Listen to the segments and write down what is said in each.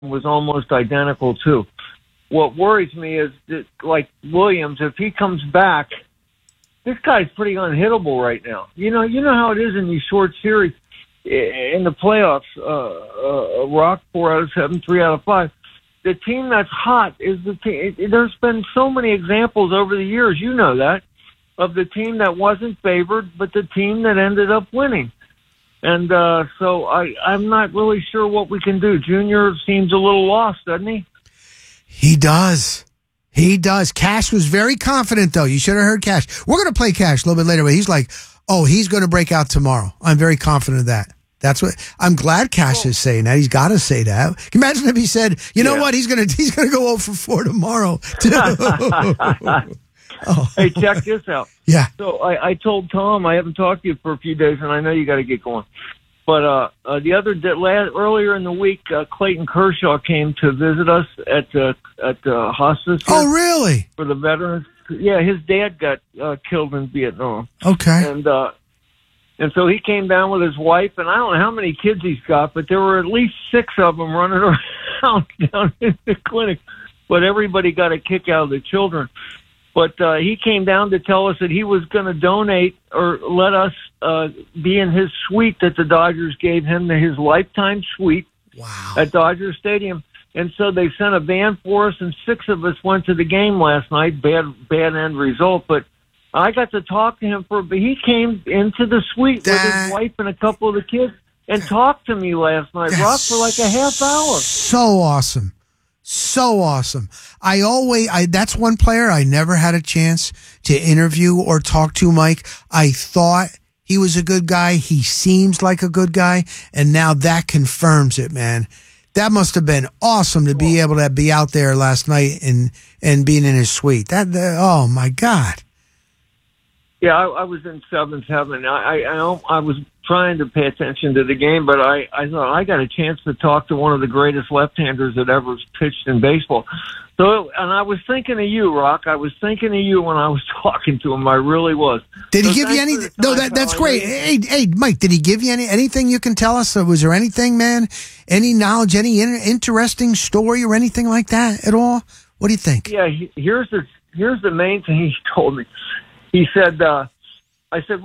was almost identical too. What worries me is that, like Williams, if he comes back, this guy's pretty unhittable right now. You know how it is in these short series in the playoffs. Rock 4 out of 7, 3 out of 5. The team that's hot is the team. There's been so many examples over the years, you know that, of the team that wasn't favored, but the team that ended up winning. And so I'm not really sure what we can do. Junior seems a little lost, doesn't he? He does. He does. Cash was very confident, though. You should have heard Cash. We're going to play Cash a little bit later, but he's like, oh, he's going to break out tomorrow. I'm very confident of that. That's what I'm glad Cash is saying that. He's got to say that. Can you imagine if he said, you know what, he's gonna go 0-for-4 tomorrow. Hey, check this out. Yeah. So I told Tom I haven't talked to you for a few days, and I know you got to get going. But earlier in the week, Clayton Kershaw came to visit us at hospice. Oh, really? For the veterans. Yeah, his dad got killed in Vietnam. Okay. And so he came down with his wife, and I don't know how many kids he's got, but there were at least 6 of them running around down in the clinic. But everybody got a kick out of the children. But he came down to tell us that he was going to donate or let us be in his suite that the Dodgers gave him, his lifetime suite at Dodger Stadium. And so they sent a van for us, and 6 of us went to the game last night. Bad end result, but I got to talk to him but he came into the suite with his wife and a couple of the kids and talked to me last night, Rock, for like a half hour. So awesome. So awesome. That's one player I never had a chance to interview or talk to, Mike. I thought he was a good guy. He seems like a good guy. And now that confirms it, man. That must have been awesome to be able to be out there last night and being in his suite. Oh my God. Yeah, I was in 7th heaven. I was trying to pay attention to the game, but I thought I got a chance to talk to one of the greatest left-handers that ever pitched in baseball. So, and I was thinking of you, Rock. I was thinking of you when I was talking to him. I really was. Did he give you anything? No, that's great. Hey, Mike, did he give you anything you can tell us? Was there anything, man? Any knowledge, any interesting story or anything like that at all? What do you think? Yeah, here's the main thing he told me. He said, I said,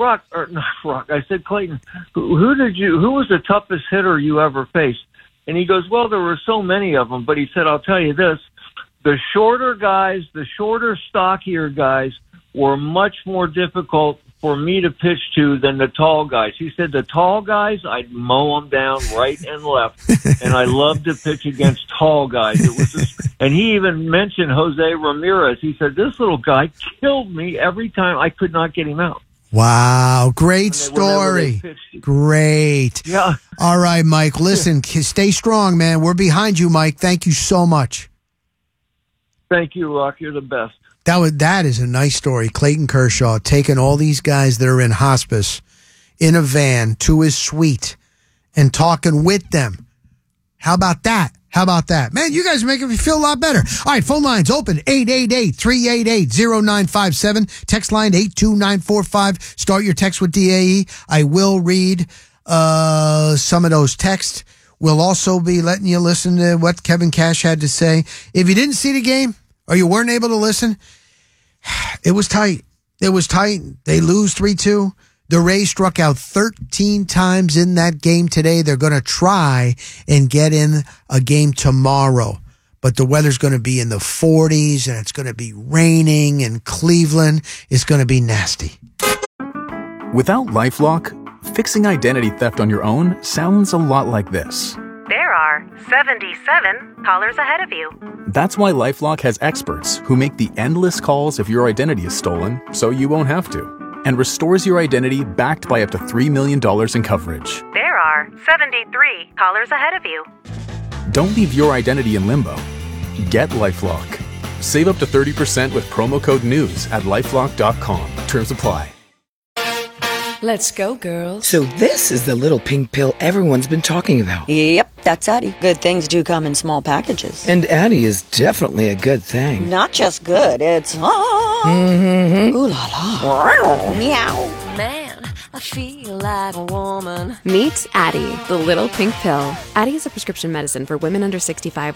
I said, Clayton, who was the toughest hitter you ever faced? And he goes, well, there were so many of them, but he said, I'll tell you this, the shorter guys, the shorter, stockier guys were much more difficult for me to pitch to than the tall guys. He said the tall guys, I'd mow them down right and left, and I loved to pitch against tall guys. It was and he even mentioned Jose Ramirez. He said, this little guy killed me every time. I could not get him out. Wow, great story. Great. Yeah. All right, Mike, listen, stay strong, man. We're behind you, Mike. Thank you so much. Thank you, Rock. You're the best. That is a nice story. Clayton Kershaw taking all these guys that are in hospice in a van to his suite and talking with them. How about that? Man, you guys are making me feel a lot better. All right, phone lines open, 888-388-0957. Text line 82945. Start your text with DAE. I will read some of those texts. We'll also be letting you listen to what Kevin Cash had to say. If you didn't see the game or you weren't able to listen, it was tight. They lose 3-2. The Rays struck out 13 times in that game today. They're going to try and get in a game tomorrow. But the weather's going to be in the 40s, and it's going to be raining in Cleveland. It's going to be nasty. Without LifeLock, fixing identity theft on your own sounds a lot like this. There are 77 callers ahead of you. That's why LifeLock has experts who make the endless calls if your identity is stolen, so you won't have to, and restores your identity backed by up to $3 million in coverage. There are 73 callers ahead of you. Don't leave your identity in limbo. Get LifeLock. Save up to 30% with promo code NEWS at LifeLock.com. Terms apply. Let's go, girls. So this is the little pink pill everyone's been talking about. Yep, that's Addie. Good things do come in small packages. And Addie is definitely a good thing. Not just good, it's ooh la la. Meow. Man, I feel like a woman. Meet Addie, the little pink pill. Addie is a prescription medicine for women under 65